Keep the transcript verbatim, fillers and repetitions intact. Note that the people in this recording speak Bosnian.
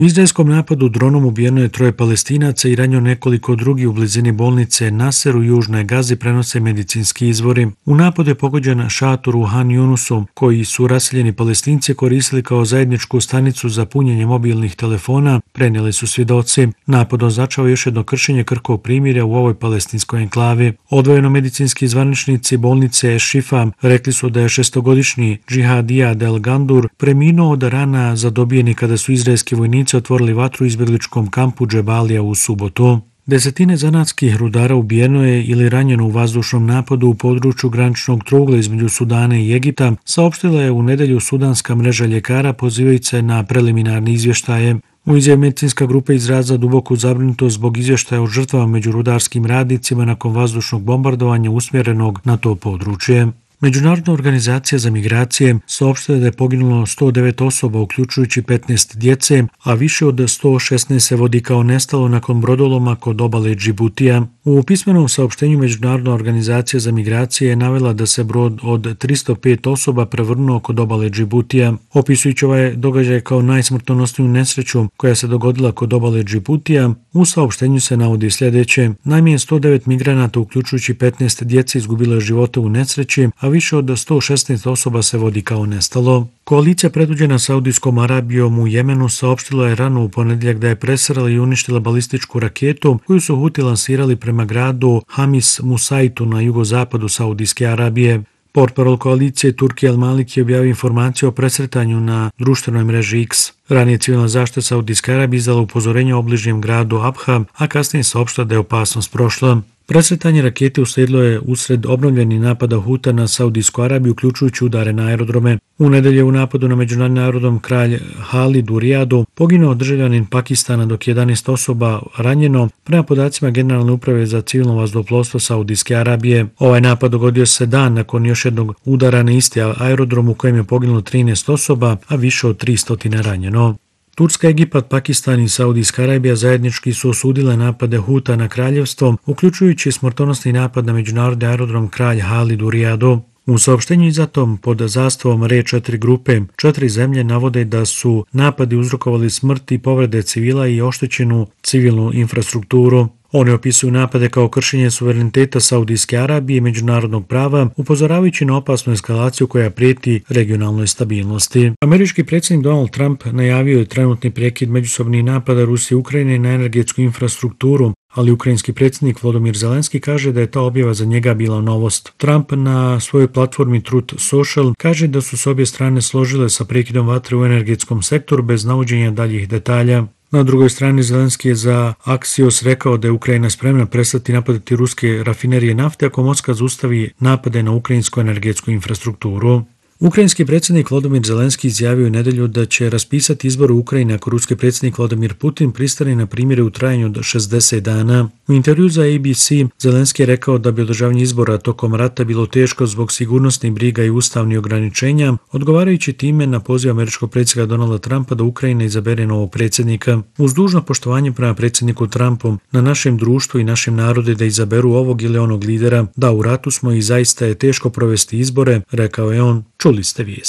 U izraelskom napadu dronom ubijeno je troje Palestinaca i ranjeno nekoliko drugih u blizini bolnice Nasser u južnoj Gazi, prenose medicinski izvori. U napadu je pogođen šator u Han Yunusu, koji su raseljeni Palestinci koristili kao zajedničku stanicu za punjenje mobilnih telefona, prenijeli su svjedoci. Napad označava još jedno kršenje krhkog primirja u ovoj palestinskoj enklavi. Odvojeno medicinski zvaničnici bolnice Šifa rekli su da je šestogodišnji Džihadija Del Gandur preminuo od rana zadobijeni kada su izraelski vojnici otvorili vatru u izbjegličkom kampu Džebalija u subotu. Desetine zanatskih rudara ubijeno je ili ranjeno u vazdušnom napadu u području graničnog trougla između Sudana i Egipta, saopštila je u nedjelju sudanska mreža ljekara pozivajući se na preliminarne izvještaje. U izjavi medicinska grupa izrazila duboku zabrinutost zbog izvještaja o žrtvama među rudarskim radnicima nakon vazdušnog bombardovanja usmjerenog na to područje. Međunarodna organizacija za migracije saopštila da je poginulo sto devet osoba, uključujući petnaest djece, a više od sto šesnaest se vodi kao nestalo nakon brodoloma kod obale Džibutija. U pismenom saopštenju Međunarodna organizacija za migracije je navela da se brod od tristo pet osoba prevrnuo kod obale Džibutija. Opisujući ovaj događaj kao najsmrtonosniju nesreću koja se dogodila kod obale Džibutija, u saopštenju se navodi sljedeće: najmanje sto devet migranata, uključujući petnaest djece, izgubilo je živote u nesreći, a više od sto šesnaest osoba se vodi kao nestalo. Koalicija predvođena Saudijskom Arabijom u Jemenu saopštila je rano u ponedjeljak da je presrela i uništila balističku raketu koju su Huti lansirali prema gradu Hamis Musaitu na jugozapadu Saudijske Arabije. Portparol koalicije Turki Al-Maliki je objavio informaciju o presretanju na društvenoj mreži X. Ranije civilna zaštita Saudijske Arabije izdala upozorenje o bližnjem gradu Abha, a kasnije saopštila da je opasnost prošla. Presretanje rakete uslijedilo je usred obnovljenih napada Huta na Saudijsku Arabiju, uključujući udare na aerodrome. U nedjelju u napadu na međunarodni aerodrom Kralj Halid u Rijadu poginuo državljanin Pakistana, dok je jedanaest osoba ranjeno, prema podacima Generalne uprave za civilno vazduhoplovstvo Saudijske Arabije. Ovaj napad dogodio se dan nakon još jednog udara na isti aerodrom u kojem je poginulo trinaest osoba, a više od tristo ranjeno. Turska, Egipat, Pakistan i Saudijska Arabija zajednički su osudile napade Huta na kraljevstvo, uključujući smrtonosni napad na međunarodni aerodrom Kralj Halid u Rijadu. U saopštenju izdatom pod zastavom R četiri grupe, četiri zemlje navode da su napadi uzrokovali smrt i povrede civila i oštećenu civilnu infrastrukturu. Oni opisuju napade kao kršenje suvereniteta Saudijske Arabije i međunarodnog prava, upozoravajući na opasnu eskalaciju koja prijeti regionalnoj stabilnosti. Američki predsjednik Donald Trump najavio je trenutni prekid međusobnih napada Rusije i Ukrajine na energetsku infrastrukturu, ali ukrajinski predsjednik Volodymyr Zelenski kaže da je ta objava za njega bila novost. Trump na svojoj platformi Truth Social kaže da su se obje strane složile sa prekidom vatre u energetskom sektoru bez navođenja daljih detalja. Na drugoj strani Zelenski je za Axios rekao da je Ukrajina spremna prestati napadati ruske rafinerije nafte ako Moskva zaustavi napade na ukrajinsku energetsku infrastrukturu. Ukrajinski predsjednik Volodymyr Zelenski izjavio u nedjelju da će raspisati izbor u Ukrajini ako ruski predsjednik Vladimir Putin pristane na primjere u trajanju od šezdeset dana. U intervju za A B C Zelenski je rekao da bi održavanje izbora tokom rata bilo teško zbog sigurnosnih briga i ustavnih ograničenja, odgovarajući time na poziv američkog predsjednika Donalda Trumpa da Ukrajina izabere novog predsjednika. Uz dužno poštovanje prema predsjedniku Trumpu, na našem društvu i našem narodu da izaberu ovog ili onog lidera, da u ratu smo i zaista je teško provesti izbore, rekao je on. Čuli ste vijest.